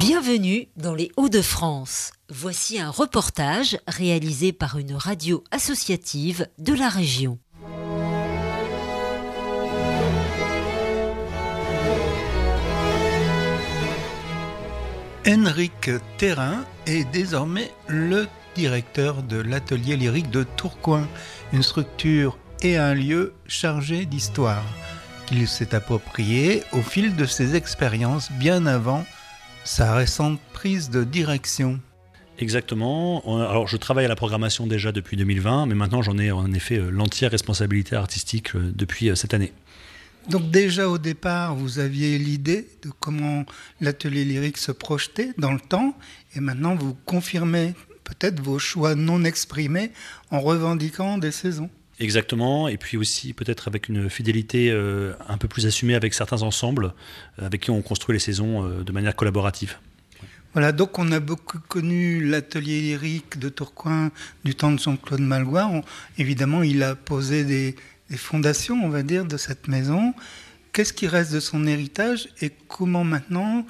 Bienvenue dans les Hauts-de-France. Voici un reportage réalisé par une radio associative de la région. Henrik Thérin est désormais le directeur de l'Atelier lyrique de Tourcoing, une structure et un lieu chargé d'histoire qu'il s'est approprié au fil de ses expériences bien avant sa récente prise de direction. Exactement. Alors, je travaille à la programmation déjà depuis 2020, mais maintenant j'en ai en effet l'entière responsabilité artistique depuis cette année. Donc déjà au départ, vous aviez l'idée de comment l'atelier lyrique se projetait dans le temps, et maintenant vous confirmez peut-être vos choix non exprimés en revendiquant des saisons. Exactement, et puis aussi peut-être avec une fidélité un peu plus assumée avec certains ensembles avec qui on construit les saisons de manière collaborative. Voilà, donc on a beaucoup connu l'atelier lyrique de Tourcoing du temps de Jean-Claude Magloire. Évidemment, il a posé des fondations, on va dire, de cette maison. Qu'est-ce qui reste de son héritage et comment maintenant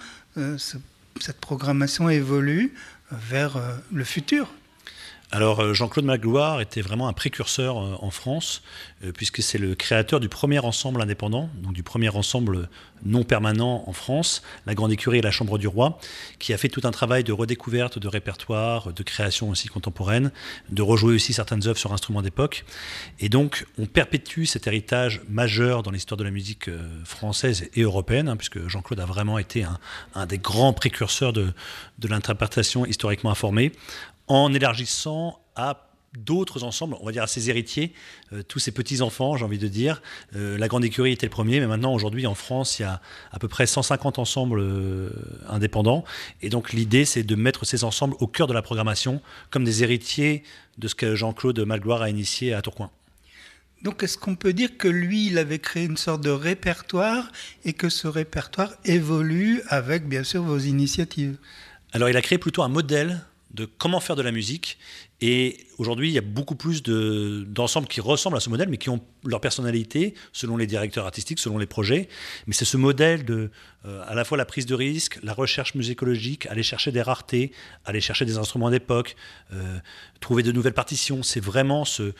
cette programmation évolue vers le futur ? Alors Jean-Claude Magloire était vraiment un précurseur en France, puisque c'est le créateur du premier ensemble indépendant, donc du premier ensemble non permanent en France, la Grande Écurie et la Chambre du Roi, qui a fait tout un travail de redécouverte, de répertoire, de création aussi contemporaine, de rejouer aussi certaines œuvres sur instruments d'époque. Et donc on perpétue cet héritage majeur dans l'histoire de la musique française et européenne, puisque Jean-Claude a vraiment été un des grands précurseurs de l'interprétation historiquement informée, en élargissant à d'autres ensembles, on va dire à ses héritiers, tous ses petits-enfants, j'ai envie de dire. La Grande Écurie était le premier, mais maintenant, aujourd'hui, en France, il y a à peu près 150 ensembles indépendants. Et donc, l'idée, c'est de mettre ces ensembles au cœur de la programmation, comme des héritiers de ce que Jean-Claude Magloire a initié à Tourcoing. Donc, est-ce qu'on peut dire que lui, il avait créé une sorte de répertoire et que ce répertoire évolue avec, bien sûr, vos initiatives ? Alors, il a créé plutôt un modèle de comment faire de la musique, et aujourd'hui il y a beaucoup plus d'ensembles qui ressemblent à ce modèle mais qui ont leur personnalité selon les directeurs artistiques, selon les projets, mais c'est ce modèle de à la fois la prise de risque, la recherche musicologique, aller chercher des raretés, aller chercher des instruments d'époque, trouver de nouvelles partitions. C'est vraiment ce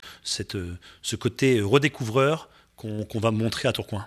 côté redécouvreur qu'on va montrer à Tourcoing.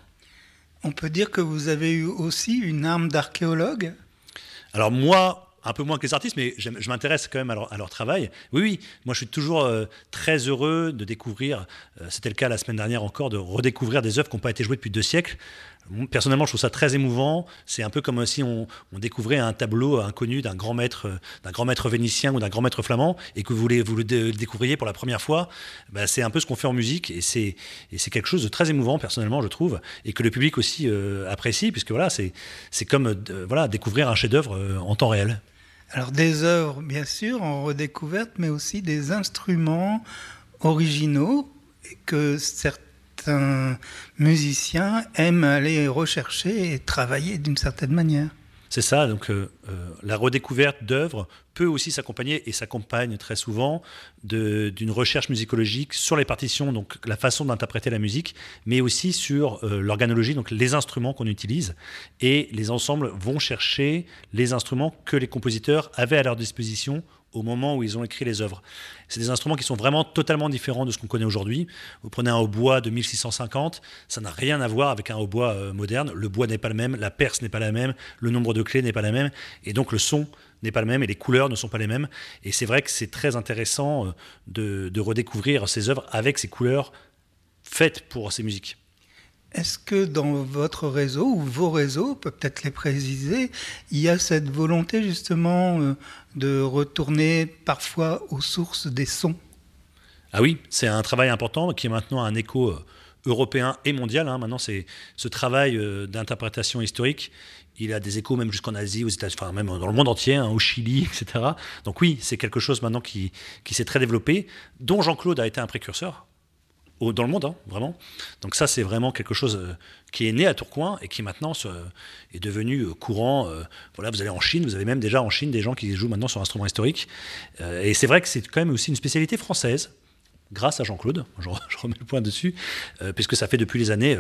On peut dire que vous avez eu aussi une âme d'archéologue ? Alors moi, un peu moins que les artistes, mais je m'intéresse quand même à leur travail. Oui, moi je suis toujours très heureux de découvrir, c'était le cas la semaine dernière encore, de redécouvrir des œuvres qui n'ont pas été jouées depuis 2 siècles. Personnellement, je trouve ça très émouvant. C'est un peu comme si on découvrait un tableau inconnu d'un grand maître vénitien ou d'un grand maître flamand, et que vous le découvriez pour la première fois. C'est un peu ce qu'on fait en musique, et c'est quelque chose de très émouvant, personnellement, je trouve, et que le public aussi apprécie, puisque voilà, c'est comme découvrir un chef-d'œuvre en temps réel. Alors des œuvres, bien sûr, en redécouverte, mais aussi des instruments originaux que certains musiciens aiment aller rechercher et travailler d'une certaine manière. C'est ça, donc la redécouverte d'œuvres peut aussi s'accompagner, et s'accompagne très souvent, d'une recherche musicologique sur les partitions, donc la façon d'interpréter la musique, mais aussi sur l'organologie, donc les instruments qu'on utilise. Et les ensembles vont chercher les instruments que les compositeurs avaient à leur disposition au moment où ils ont écrit les œuvres. C'est des instruments qui sont vraiment totalement différents de ce qu'on connaît aujourd'hui. Vous prenez un hautbois de 1650, ça n'a rien à voir avec un hautbois moderne. Le bois n'est pas le même, la perce n'est pas la même, le nombre de clés n'est pas la même, et donc le son n'est pas le même, et les couleurs ne sont pas les mêmes. Et c'est vrai que c'est très intéressant de redécouvrir ces œuvres avec ces couleurs faites pour ces musiques. Est-ce que dans votre réseau, ou vos réseaux, on peut peut-être les préciser, il y a cette volonté justement de retourner parfois aux sources des sons ? Ah oui, c'est un travail important qui est maintenant un écho européen et mondial. Maintenant, c'est ce travail d'interprétation historique. Il a des échos même jusqu'en Asie, aux États-Unis, enfin même dans le monde entier, au Chili, etc. Donc oui, c'est quelque chose maintenant qui s'est très développé, dont Jean-Claude a été un précurseur dans le monde, vraiment. Donc ça, c'est vraiment quelque chose qui est né à Tourcoing et qui maintenant est devenu courant. Voilà, vous allez en Chine, vous avez même déjà en Chine des gens qui jouent maintenant sur instruments historiques. Et c'est vrai que c'est quand même aussi une spécialité française. grâce à Jean-Claude, je remets le point dessus, puisque ça fait depuis les années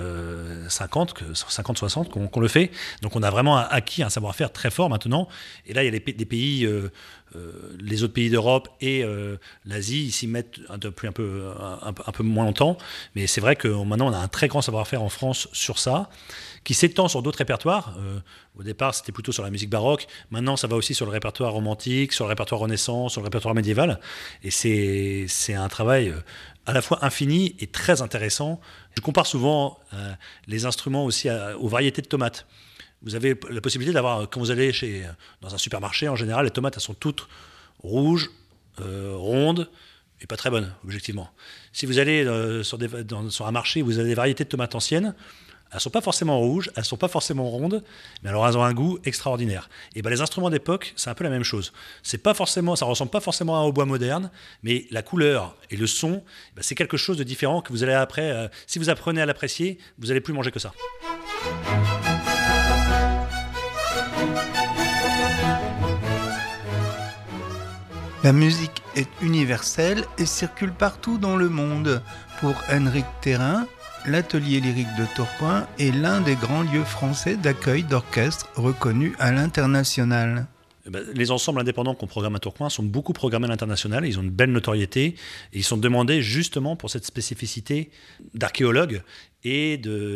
50-60 qu'on le fait. Donc on a vraiment acquis un savoir-faire très fort maintenant. Et là, il y a des pays, les autres pays d'Europe et l'Asie, ils s'y mettent depuis un peu moins longtemps. Mais c'est vrai que maintenant, on a un très grand savoir-faire en France sur ça, qui s'étend sur d'autres répertoires. Au départ, c'était plutôt sur la musique baroque. Maintenant, ça va aussi sur le répertoire romantique, sur le répertoire Renaissance, sur le répertoire médiéval. Et c'est un travail à la fois infini et très intéressant. Je compare souvent les instruments aussi aux variétés de tomates. Vous avez la possibilité d'avoir, quand vous allez dans un supermarché, en général, les tomates, elles sont toutes rouges, rondes, et pas très bonnes, objectivement. Si vous allez sur un marché où vous avez des variétés de tomates anciennes, elles ne sont pas forcément rouges, elles ne sont pas forcément rondes, mais alors elles ont un goût extraordinaire. Et les instruments d'époque, c'est un peu la même chose. Ça ne ressemble pas forcément à un hautbois moderne, mais la couleur et le son, c'est quelque chose de différent que vous allez après, si vous apprenez à l'apprécier, vous n'allez plus manger que ça. La musique est universelle et circule partout dans le monde. Pour Henrik Thérin, l'Atelier lyrique de Tourcoing est l'un des grands lieux français d'accueil d'orchestres reconnus à l'international. Les ensembles indépendants qu'on programme à Tourcoing sont beaucoup programmés à l'international, ils ont une belle notoriété et ils sont demandés justement pour cette spécificité d'archéologues et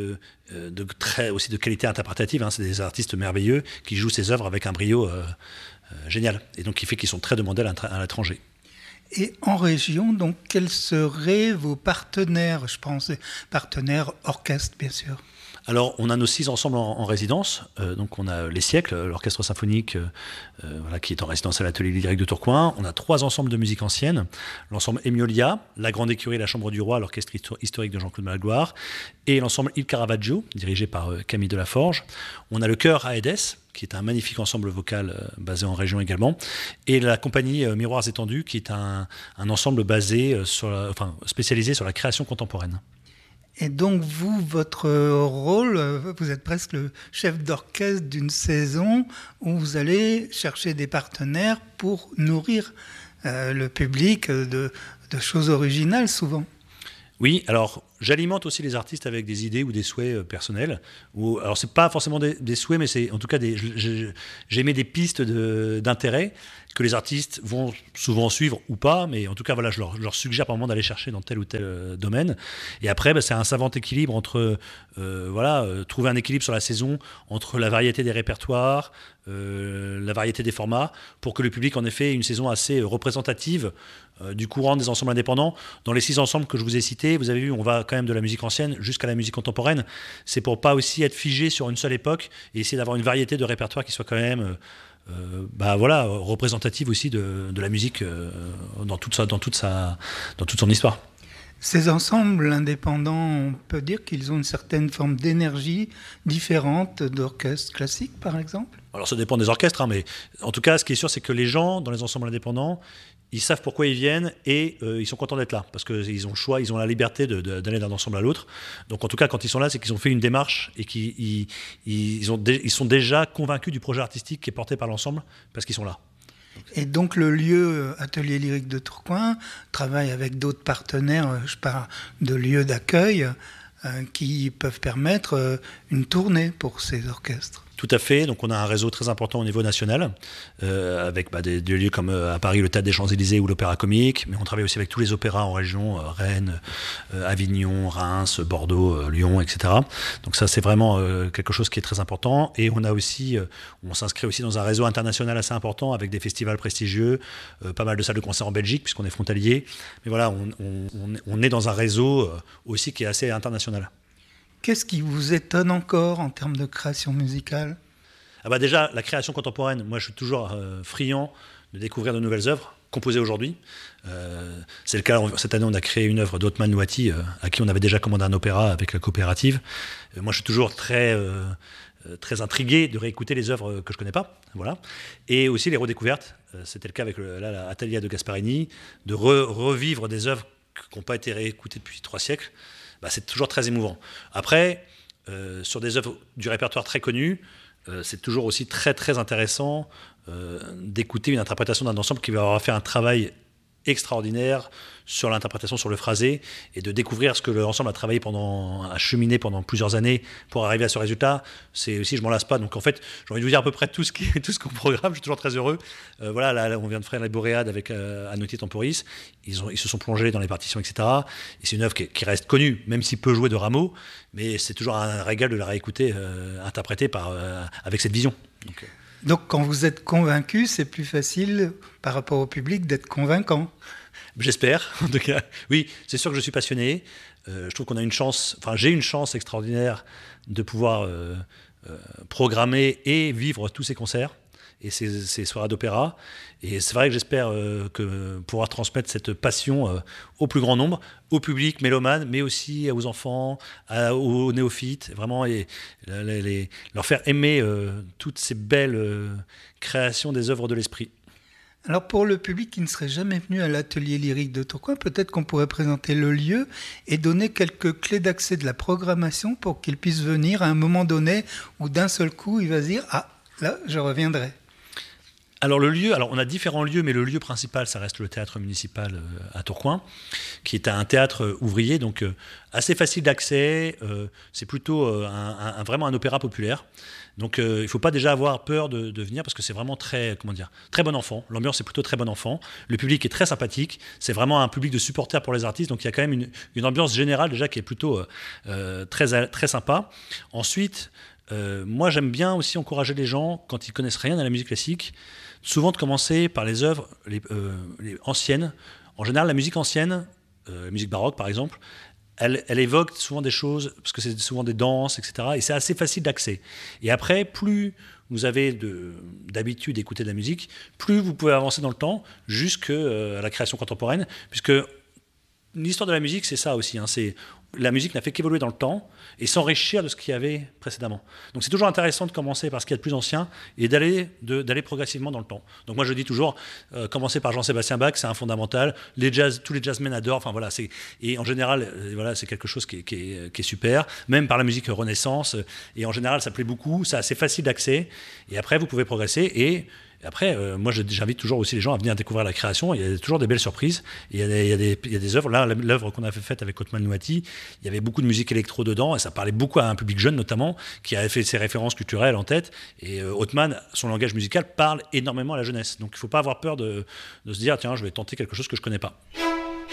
aussi de qualité interprétative. C'est des artistes merveilleux qui jouent ces œuvres avec un brio génial et donc qui fait qu'ils sont très demandés à l'étranger. Et en région, donc, quels seraient vos partenaires, je pense, partenaires orchestres, bien sûr? Alors, on a nos 6 ensembles en résidence. Donc, on a Les Siècles, l'orchestre symphonique qui est en résidence à l'Atelier lyrique de Tourcoing. On a 3 ensembles de musique ancienne. L'ensemble Emiolia, la Grande Écurie et la Chambre du Roi, l'orchestre historique de Jean-Claude Magloire. Et l'ensemble Il Caravaggio, dirigé par Camille Delaforge. On a le chœur Aedes, qui est un magnifique ensemble vocal basé en région également. Et la compagnie Miroirs étendus, qui est un ensemble spécialisé sur la création contemporaine. Et donc vous, votre rôle, vous êtes presque le chef d'orchestre d'une saison où vous allez chercher des partenaires pour nourrir le public de choses originales souvent. Oui, alors j'alimente aussi les artistes avec des idées ou des souhaits personnels. Alors c'est pas forcément des souhaits, mais c'est en tout cas j'émets des pistes d'intérêt que les artistes vont souvent suivre ou pas, mais en tout cas voilà, je leur suggère par moment d'aller chercher dans tel ou tel domaine. Et après, c'est un savant équilibre entre trouver un équilibre sur la saison entre la variété des répertoires, la variété des formats, pour que le public en effet ait une saison assez représentative du courant des ensembles indépendants. Dans les 6 ensembles que je vous ai cités, vous avez vu, on va quand même de la musique ancienne jusqu'à la musique contemporaine. C'est pour pas aussi être figé sur une seule époque et essayer d'avoir une variété de répertoires qui soit quand même représentative aussi de la musique dans toute son histoire. Ces ensembles indépendants, on peut dire qu'ils ont une certaine forme d'énergie différente d'orchestres classiques, par exemple? Alors ça dépend des orchestres, mais en tout cas, ce qui est sûr, c'est que les gens, dans les ensembles indépendants, ils savent pourquoi ils viennent et ils sont contents d'être là parce qu'ils ont le choix, ils ont la liberté d'aller d'un ensemble à l'autre. Donc en tout cas, quand ils sont là, c'est qu'ils ont fait une démarche et qu'ils sont déjà convaincus du projet artistique qui est porté par l'ensemble parce qu'ils sont là. Et donc le lieu Atelier lyrique de Tourcoing travaille avec d'autres partenaires, je parle de lieux d'accueil qui peuvent permettre une tournée pour ces orchestres. Tout à fait, donc on a un réseau très important au niveau national, avec des lieux comme à Paris le Théâtre des Champs-Élysées ou l'Opéra Comique, mais on travaille aussi avec tous les opéras en région, Rennes, Avignon, Reims, Bordeaux, Lyon, etc. Donc ça c'est vraiment quelque chose qui est très important, et on s'inscrit aussi dans un réseau international assez important avec des festivals prestigieux, pas mal de salles de concert en Belgique puisqu'on est frontalier, mais voilà, on est dans un réseau aussi qui est assez international. Qu'est-ce qui vous étonne encore en termes de création musicale ? Déjà, la création contemporaine, moi je suis toujours friand de découvrir de nouvelles œuvres composées aujourd'hui. C'est le cas, cette année on a créé une œuvre d'Othman Nouati, à qui on avait déjà commandé un opéra avec la coopérative. Moi je suis toujours très intrigué de réécouter les œuvres que je ne connais pas. Voilà. Et aussi les redécouvertes. C'était le cas avec l'Atelier de Gasparini, de revivre des œuvres qui n'ont pas été réécoutées depuis 3 siècles. C'est toujours très émouvant. Après, sur des œuvres du répertoire très connu, c'est toujours aussi très très intéressant d'écouter une interprétation d'un ensemble qui va avoir fait un travail extraordinaire sur l'interprétation, sur le phrasé, et de découvrir ce que l'ensemble a cheminé pendant plusieurs années pour arriver à ce résultat. C'est aussi, je m'en lasse pas. Donc en fait, j'ai envie de vous dire à peu près tout ce qu'on programme. Je suis toujours très heureux. Voilà, là, on vient de faire les Boréades avec Anotti Temporis. Ils se sont plongés dans les partitions, etc. Et c'est une œuvre qui reste connue, même s'il peut jouer de Rameau, mais c'est toujours un régal de la réécouter, interprétée avec cette vision. Donc quand vous êtes convaincu, c'est plus facile par rapport au public d'être convaincant. J'espère, en tout cas. Oui, c'est sûr que je suis passionné. Je trouve qu'on a j'ai une chance extraordinaire de pouvoir programmer et vivre tous ces concerts et ces soirées d'opéra. Et c'est vrai que j'espère pouvoir transmettre cette passion au plus grand nombre, au public mélomane, mais aussi aux enfants, aux néophytes, vraiment, et leur faire aimer toutes ces belles créations des œuvres de l'esprit. Alors pour le public qui ne serait jamais venu à l'atelier lyrique de Tourcoing, peut-être qu'on pourrait présenter le lieu et donner quelques clés d'accès de la programmation pour qu'il puisse venir à un moment donné où d'un seul coup il va se dire « Ah, là, je reviendrai ». Alors on a différents lieux, mais le lieu principal, ça reste le théâtre municipal à Tourcoing, qui est un théâtre ouvrier, donc assez facile d'accès. C'est plutôt vraiment un opéra populaire. Donc il ne faut pas déjà avoir peur de venir, parce que c'est vraiment très bon enfant. L'ambiance est plutôt très bon enfant. Le public est très sympathique. C'est vraiment un public de supporters pour les artistes. Donc il y a quand même une ambiance générale déjà qui est plutôt très, très sympa. Ensuite, moi j'aime bien aussi encourager les gens, quand ils connaissent rien à la musique classique, souvent de commencer par les œuvres les anciennes. En général, la musique ancienne, la musique baroque par exemple, elle évoque souvent des choses, parce que c'est souvent des danses, etc. Et c'est assez facile d'accès. Et après, plus vous avez d'habitude d'écouter de la musique, plus vous pouvez avancer dans le temps, jusqu'à la création contemporaine, puisque l'histoire de la musique, c'est ça aussi. La musique n'a fait qu'évoluer dans le temps et s'enrichir de ce qu'il y avait précédemment. Donc c'est toujours intéressant de commencer par ce qu'il y a de plus ancien et d'aller progressivement dans le temps. Donc moi je dis toujours, commencer par Jean-Sébastien Bach, c'est un fondamental. Tous les jazzmen adorent. Enfin voilà, et en général, c'est quelque chose qui est super. Même par la musique Renaissance. Et en général, ça plaît beaucoup. C'est assez facile d'accès. Et après, vous pouvez progresser et après, moi, j'invite toujours aussi les gens à venir découvrir la création. Il y a toujours des belles surprises. Il y a des œuvres. Là, l'œuvre qu'on a faite avec Othman Louati, il y avait beaucoup de musique électro dedans, et ça parlait beaucoup à un public jeune, notamment, qui avait fait ses références culturelles en tête. Et Othman, son langage musical parle énormément à la jeunesse. Donc, il ne faut pas avoir peur de se dire, tiens, je vais tenter quelque chose que je ne connais pas.